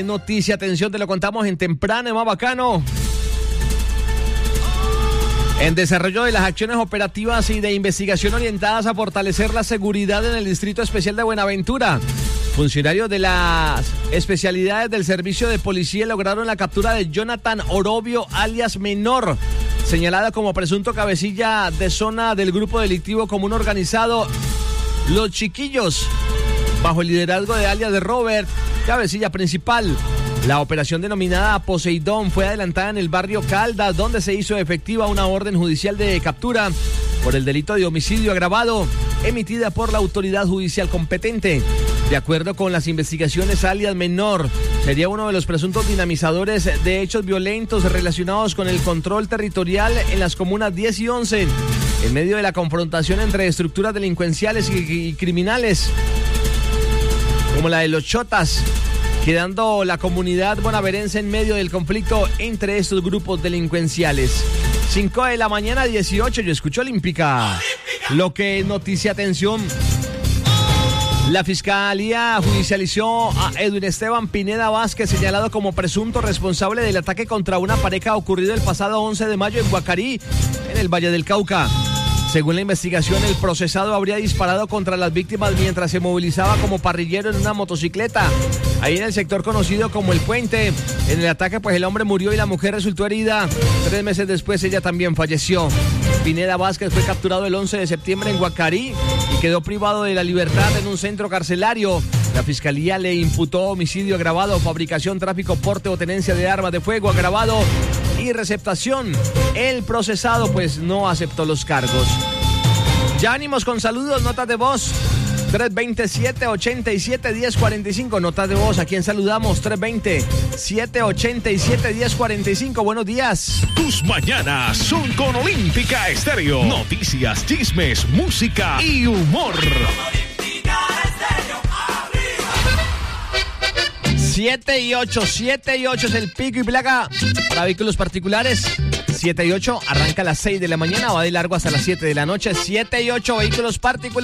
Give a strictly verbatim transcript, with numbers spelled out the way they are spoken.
Noticia, atención, te lo contamos en temprano y más bacano. En desarrollo de las acciones operativas y de investigación orientadas a fortalecer la seguridad en el Distrito Especial de Buenaventura, funcionarios de las especialidades del Servicio de Policía lograron la captura de Jonathan Orobio, alias Menor, señalada como presunto cabecilla de zona del grupo delictivo común organizado Los Chiquillos, bajo el liderazgo de alias de Robert, cabecilla principal. La operación denominada Poseidón fue adelantada en el barrio Caldas, donde se hizo efectiva una orden judicial de captura por el delito de homicidio agravado, emitida por la autoridad judicial competente. De acuerdo con las investigaciones, alias Menor sería uno de los presuntos dinamizadores de hechos violentos relacionados con el control territorial en las comunas diez y once, en medio de la confrontación entre estructuras delincuenciales y, y criminales, como la de los Chotas, quedando la comunidad bonaverense en medio del conflicto entre estos grupos delincuenciales. cinco de la mañana, dieciocho, yo escucho Olímpica. Lo que es noticia, atención. La Fiscalía judicializó a Edwin Esteban Pineda Vázquez, señalado como presunto responsable del ataque contra una pareja ocurrido el pasado once de mayo en Guacarí, en el Valle del Cauca. Según la investigación, el procesado habría disparado contra las víctimas mientras se movilizaba como parrillero en una motocicleta, ahí en el sector conocido como El Puente. En el ataque, pues el hombre murió y la mujer resultó herida. Tres meses después, ella también falleció. Pineda Vázquez fue capturado el once de septiembre en Guacarí y quedó privado de la libertad en un centro carcelario. La Fiscalía le imputó homicidio agravado, fabricación, tráfico, porte o tenencia de armas de fuego agravado y receptación. El procesado pues no aceptó los cargos. Ya ánimos con saludos, notas de voz. tres dos cero, siete ocho siete, uno cero cuatro cinco, notas de voz. ¿A quién saludamos? tres dos cero, siete ocho siete, uno cero cuatro cinco. Buenos días. Tus mañanas son con Olímpica Estéreo. Noticias, chismes, música y humor. siete y ocho, siete y ocho es el pico y placa para vehículos particulares. siete y ocho arranca a las seis de la mañana, va de largo hasta las siete de la noche. siete y ocho vehículos particulares.